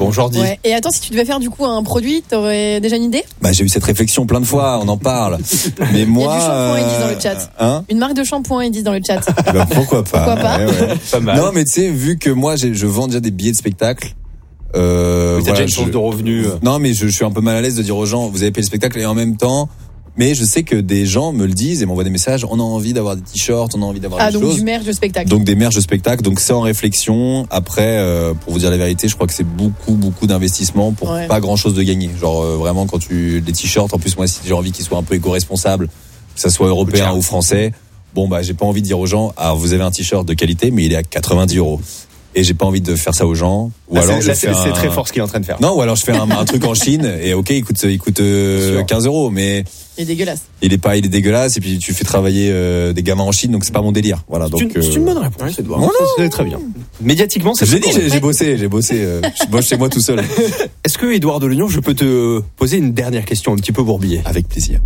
Bonjour Di. Ouais. Et attends, si tu devais faire du coup un produit, t'aurais déjà une idée? Bah, j'ai eu cette réflexion plein de fois, on en parle. Mais moi. Il y a du shampoing, ils disent dans le chat. Une marque de shampoing, ils disent dans le chat. Bah, pourquoi pas? Pourquoi pas? Ouais. Pas mal. Non, mais tu sais, vu que moi, je vends déjà des billets de spectacle. T'as déjà une source de revenus. Non, mais je suis un peu mal à l'aise de dire aux gens, vous avez payé le spectacle et en même temps. Mais je sais que des gens me le disent et m'envoient des messages. On a envie d'avoir des t-shirts, on a envie d'avoir des choses. Donc du merch de spectacle. Donc des merch de spectacle. Donc c'est en réflexion. Après, pour vous dire la vérité, je crois que c'est beaucoup d'investissement pour pas grand chose de gagner. Genre vraiment quand les t-shirts. En plus moi, si j'ai envie qu'ils soient un peu éco-responsables, que ça soit européen ou français. Bon bah j'ai pas envie de dire aux gens, alors vous avez un t-shirt de qualité, mais il est à 90€. Et j'ai pas envie de faire ça aux gens. Ou alors c'est très fort ce qu'il est en train de faire. Non, ou alors je fais un truc en Chine et ok, il coûte 15€, mais il est dégueulasse. Il est dégueulasse et puis tu fais travailler des gamins en Chine, donc c'est pas mon délire. Voilà, donc c'est une bonne réponse. C'est c'est très bien. Médiatiquement, c'est. J'ai bossé. Je bosse chez moi tout seul. Est-ce que Édouard Delegnon, je peux te poser une dernière question un petit peu bourbier? Avec plaisir.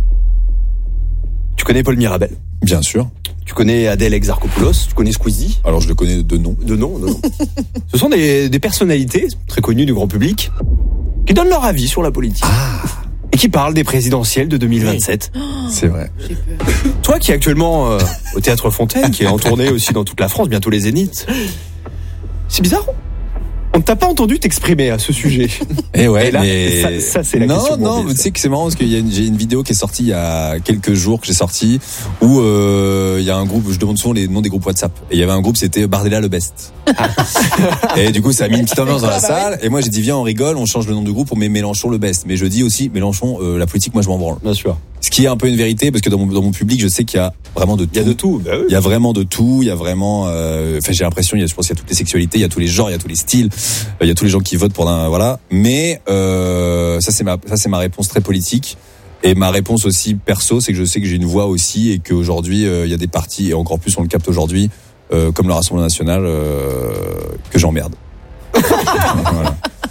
Tu connais Paul Mirabel? Bien sûr. Tu connais Adèle Exarchopoulos? Tu connais Squeezie? Alors je le connais de nom. De nom. Ce sont des personnalités très connues du grand public qui donnent leur avis sur la politique. Et qui parlent des présidentielles de 2027. C'est vrai. J'ai peur. Toi qui es actuellement au Théâtre Fontaine, qui est en tournée aussi dans toute la France, bientôt les Zéniths. C'est bizarre. On ne t'a pas entendu t'exprimer à ce sujet. Et ouais, et là, mais ça c'est la question. Non, tu sais que c'est marrant parce que j'ai une vidéo qui est sortie il y a quelques jours que j'ai sortie où il y a un groupe, je demande souvent les noms des groupes WhatsApp. Et il y avait un groupe, c'était Bardella le Best. Et du coup, ça a mis une petite ambiance dans la salle. Et moi, j'ai dit viens, on rigole, on change le nom du groupe, on met Mélenchon le Best. Mais je dis aussi Mélenchon, la politique, moi je m'en branle. Bien sûr. Ce qui est un peu une vérité parce que dans mon public, je sais qu'il y a vraiment de tout. Il y a de tout. Bah oui. Il y a vraiment de tout. Il y a vraiment. J'ai l'impression, je pense qu'il y a toutes les sexualités, il y a tous les genres, il y a tous les styles, il y a tous les gens qui votent pour voilà. Mais ça c'est ma réponse très politique. Et ma réponse aussi perso, c'est que je sais que j'ai une voix aussi et qu'aujourd'hui il y a des partis et encore plus on le capte aujourd'hui comme le Rassemblement National que j'emmerde. Voilà.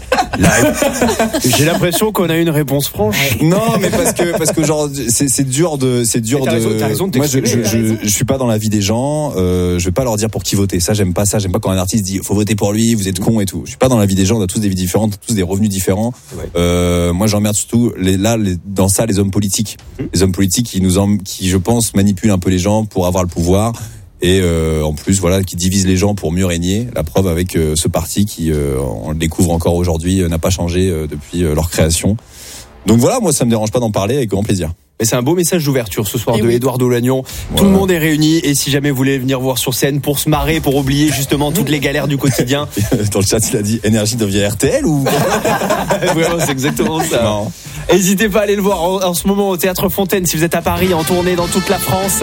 J'ai l'impression qu'on a une réponse franche. Non, mais parce que genre c'est dur de. T'as raison de moi je suis pas dans la vie des gens. Je vais pas leur dire pour qui voter. Ça j'aime pas ça. J'aime pas quand un artiste dit faut voter pour lui. Vous êtes con et tout. Je suis pas dans la vie des gens. On a tous des vies différentes, tous des revenus différents. Ouais. Moi j'emmerde surtout dans ça les hommes politiques. Les hommes politiques qui je pense manipulent un peu les gens pour avoir le pouvoir. Et en plus voilà qui divise les gens pour mieux régner. La preuve avec ce parti qui on le découvre encore aujourd'hui n'a pas changé depuis leur création. Donc voilà, moi ça me dérange pas d'en parler avec grand plaisir. Mais c'est un beau message d'ouverture ce soir de Édouard Delegnon. Voilà. Tout le monde est réuni et si jamais vous voulez venir voir sur scène pour se marrer, pour oublier justement toutes les galères du quotidien. Dans le chat il a dit énergie devient RTL ou vraiment c'est exactement ça. Non. N'hésitez pas à aller le voir en ce moment au Théâtre Fontaine si vous êtes à Paris en tournée dans toute la France.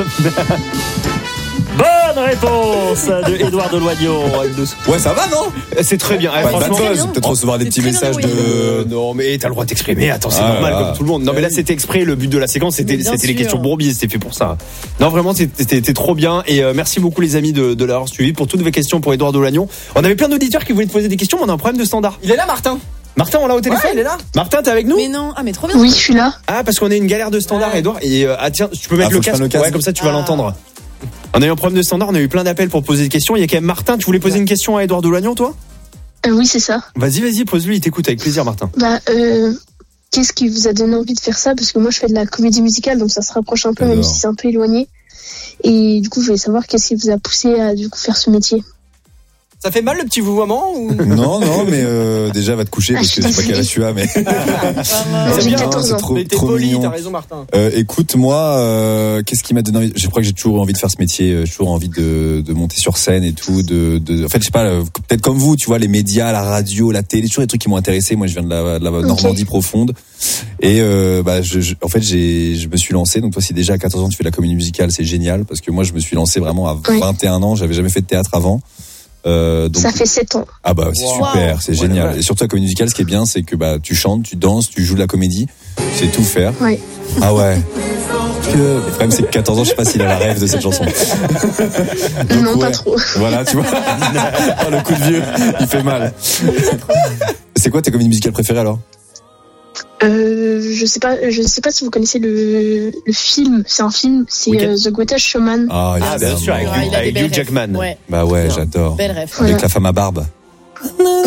Bonne réponse de Édouard Delegnon. Ouais, ça va, non? C'est très bien. Franchement, peut-être recevoir des petits messages de. Non, mais t'as le droit de t'exprimer. Attends, c'est normal comme tout le monde. Non, mais là, c'était exprès. Le but de la séquence, c'était les questions bourbiers. C'était fait pour ça. Non, vraiment, c'était trop bien. Et merci beaucoup, les amis, de l'avoir suivi. Pour toutes vos questions pour Édouard Delegnon. On avait plein d'auditeurs qui voulaient te poser des questions, mais on a un problème de standard. Il est là, Martin. Martin, on l'a au téléphone? Ouais, il est là. Martin, t'es avec nous? Mais non, mais trop bien. Oui, je suis là. Ah, parce qu'on a une galère de standard, Édouard. Et tiens, tu peux mettre le casque. Ouais, comme ça, tu vas l'entendre. On a eu un problème de standard, on a eu plein d'appels pour poser des questions. Il y a quand même Martin, tu voulais poser une question à Édouard Delegnon, toi? Oui, c'est ça. Vas-y, pose-lui, il t'écoute avec plaisir, Martin. Qu'est-ce qui vous a donné envie de faire ça? Parce que moi, je fais de la comédie musicale, donc ça se rapproche un peu, même si c'est un peu éloigné. Et du coup, je voulais savoir qu'est-ce qui vous a poussé à faire ce métier. Ça fait mal le petit vouvoiement ou... Non, mais déjà va te coucher parce que je sais pas quel âge tu as, mais j'ai 14 ans. Mais t'es poli, t'as raison, Martin. Écoute, moi, qu'est-ce qui m'a donné envie? Je crois que j'ai toujours envie de faire ce métier, j'ai toujours envie de monter sur scène et tout, en fait, je sais pas, peut-être comme vous, tu vois, les médias, la radio, la télé, toujours des trucs qui m'ont intéressé. Moi, je viens de la Normandie profonde. Et en fait, je me suis lancé. Donc toi, si déjà à 14 ans tu fais de la comédie musicale, c'est génial parce que moi, je me suis lancé vraiment à 21 ans. J'avais jamais fait de théâtre avant. Donc, ça fait 7 ans. Ah bah c'est super, c'est génial. Et surtout la comédie musicale, ce qui est bien, c'est que tu chantes, tu danses, tu joues de la comédie, tu sais tout faire. Ouais. Ah ouais. Le problème c'est que 14 ans, je sais pas s'il a la rêve de cette chanson. Donc, non, pas trop. Voilà, tu vois. Oh, le coup de vieux, il fait mal. C'est quoi tes comédies musicales préférées alors? Je sais pas si vous connaissez le film. C'est un film, c'est The Greatest Showman. Ah, bien sûr, avec Hugh Jackman. Ouais. Bah ouais, j'adore. Belle rêve. Avec la femme à barbe.